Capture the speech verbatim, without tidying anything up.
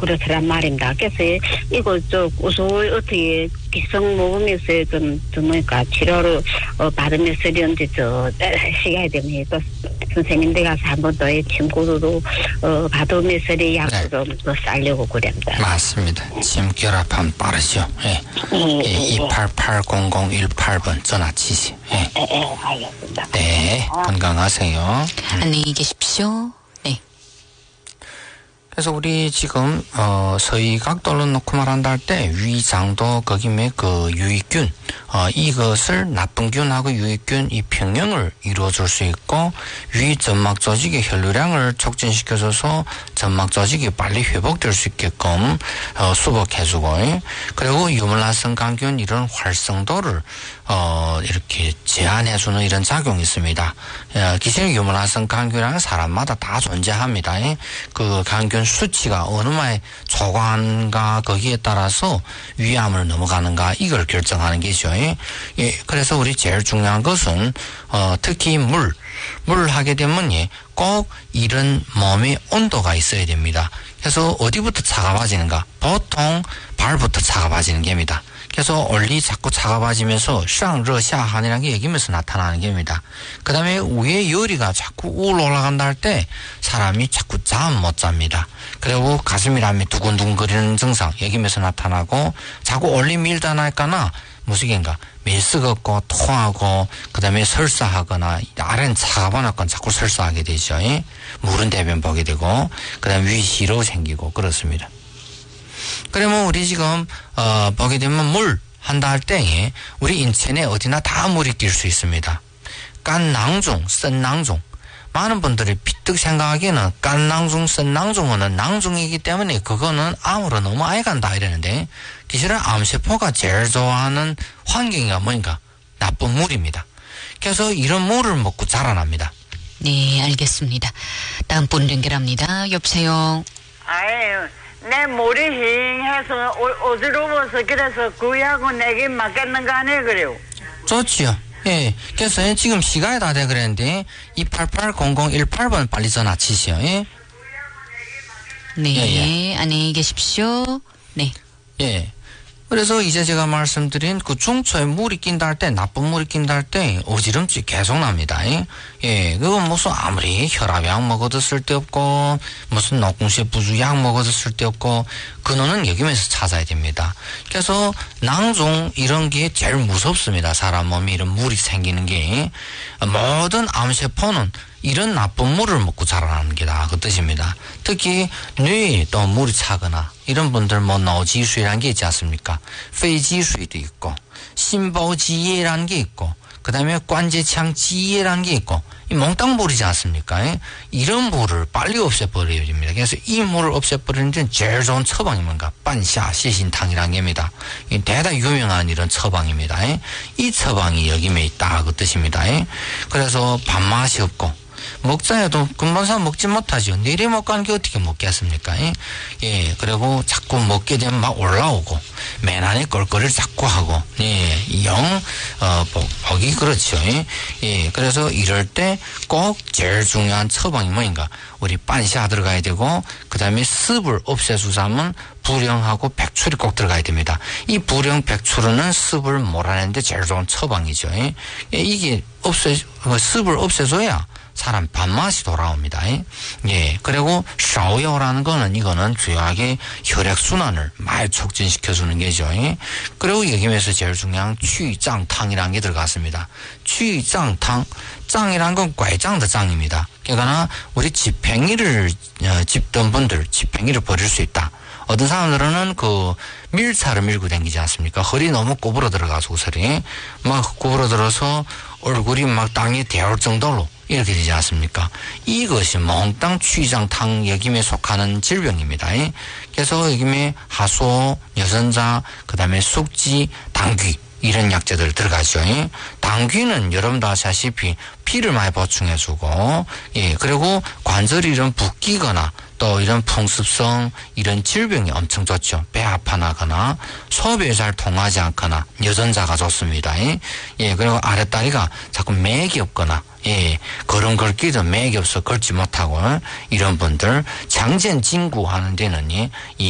그렇더란 말입니다. 그래서 이거 저 우수의 어떻게 기성 먹으면서 좀, 좀 뭐니까 치료를 어, 받으면서 이런지 저 시간이 되면 또 선생님 댁 가서 한 번 더 침구로 어, 받으면서 약을 좀 더 싸려고 그럽니다. 맞습니다. 침 결합하면 빠르죠. 예. 예, 예, 이팔팔 공공일팔 번 전화 치시. 예. 예, 예, 알겠습니다. 네, 건강하세요. 안녕히 계십시오. 네. 그래서 우리 지금 어 서희각도로 놓고 말한다 할 때 위장도 거기에 그 유익균 어 이것을 나쁜 균하고 유익균 이 평형을 이루어줄 수 있고 위 점막 조직의 혈류량을 촉진시켜줘서 점막 조직이 빨리 회복될 수 있게끔 어 수복해주고 그리고 유물나성杆균 이런 활성도를 어 이렇게 제한해주는 이런 작용이 있습니다. 어, 기생 유물나성杆균은 사람마다 다 존재합니다. 그杆균 수치가 어느 마에 초과한가 거기에 따라서 위암을 넘어가는가 이걸 결정하는 게죠. 예, 그래서 우리 제일 중요한 것은 어, 특히 물, 물 하게 되면 예, 꼭 이런 몸의 온도가 있어야 됩니다. 그래서 어디부터 차가워지는가? 보통 발부터 차가워지는 겁니다. 그래서 원리 자꾸 차가워지면서 쌍러샤한이라는 게 여기면서 나타나는 겁니다. 그 다음에 위에 열이가 자꾸 우러 올라간다 할 때 사람이 자꾸 잠 못 잡니다. 그리고 가슴이라면 두근두근거리는 증상 여기면서 나타나고 자꾸 올리 밀다 나니까나 무슨인가 밀쓰겁고 토하고 그 다음에 설사하거나 아래는 차가워놨건 자꾸 설사하게 되죠. 물은 대변 보게 되고 그 다음에 위시로 생기고 그렇습니다. 그러면 우리 지금 어 보게 되면 물 한다 할 때 우리 인체 내 어디나 다 물이 낄 수 있습니다. 깐낭중, 쓴낭중. 많은 분들이 삐뜩 생각하기에는 깐낭중, 쓴낭중은 낭중이기 때문에 그거는 암으로 너무 아예 간다 이러는데 기실은 암세포가 제일 좋아하는 환경이 뭐인가? 나쁜 물입니다. 그래서 이런 물을 먹고 자라납니다. 네, 알겠습니다. 다음 분 연결합니다. 여보세요. 아유, 내 머리 힝해서 어지러워서 그래서 그 약은 내게 맞겠는 거 아니에요, 그래요? 좋지요. 예. 그래서 지금 시간이 다 돼 그랬는데 이팔팔 공공일팔 번 빨리 전화 치시오. 예. 네, 예, 예. 안녕히 계십시오. 네. 예. 그래서 이제 제가 말씀드린 그 중초에 물이 낀다 할 때, 나쁜 물이 낀다 할 때 어지럼증이 계속 납니다. 예, 그건 무슨 아무리 혈압약 먹어도 쓸데없고, 무슨 녹궁시 부주 약 먹어도 쓸데없고, 근원은 여기면서 찾아야 됩니다. 그래서 낭종 이런 게 제일 무섭습니다. 사람 몸에 이런 물이 생기는 게. 모든 암세포는 이런 나쁜 물을 먹고 자라나는 게다 그 뜻입니다. 특히 뇌에 또 물이 차거나 이런 분들 뭐 노지수라는 게 있지 않습니까?肺积水도 있고 심보지혜라는 게 있고 그 다음에 관제창지혜라는 게 있고 이 몽땅 물이지 않습니까? 이런 물을 빨리 없애버려야 됩니다. 그래서 이 물을 없애버리는 데는 제일 좋은 처방이 뭔가 반샤 시신탕이라는 겁니다. 이 대단히 유명한 이런 처방입니다. 이 처방이 여기에 있다 그 뜻입니다. 그래서 밥맛이 없고 먹자 해도 금방사 먹지 못하죠. 내리 못 가는 게 어떻게 먹겠습니까? 예, 예, 그리고 자꾸 먹게 되면 막 올라오고, 맨 안에 껄껄을 자꾸 하고, 예, 영, 어, 보기 그렇죠. 예, 예, 그래서 이럴 때 꼭 제일 중요한 처방이 뭐인가? 우리 빤샤 들어가야 되고, 그 다음에 습을 없애주자면 불영하고 백출이 꼭 들어가야 됩니다. 이 불영, 백출은 습을 몰아내는데 제일 좋은 처방이죠. 예, 이게 없애, 습을 없애줘야 사람 밥맛이 돌아옵니다. 예. 그리고 샤오요라는 거는 이거는 주요하게 혈액순환을 많이 촉진시켜주는 게죠. 예. 그리고 여기에서 제일 중요한 취장탕이라는 게 들어갔습니다. 취장탕, 짱이란 건 拐장의 짱입니다. 그러니까 우리 집행이를 어, 집던 분들 집행이를 버릴 수 있다. 어떤 사람들은 그 밀차를 밀고 다니지 않습니까? 허리 너무 구부러 들어가서 소리 막 구부러 들어서 얼굴이 막 땅에 대올 정도로 이렇게 되지 않습니까? 이것이 몽땅 취장탕 여김에 속하는 질병입니다. 그래서 여김에 하소, 여선자, 그 다음에 숙지, 당귀 이런 약재들 들어가죠. 당귀는 여러분도 아시다시피 피를 많이 보충해주고, 예, 그리고 관절이 이런 붓기거나 또 이런 풍습성 이런 질병이 엄청 좋죠. 배 아파나거나 소변이 잘 통하지 않거나 여전자가 좋습니다. 예, 그리고 아랫다리가 자꾸 맥이 없거나 예, 걸음 걷기도 맥이 없어 걷지 못하고 이런 분들 장전 진구 하는 데는 이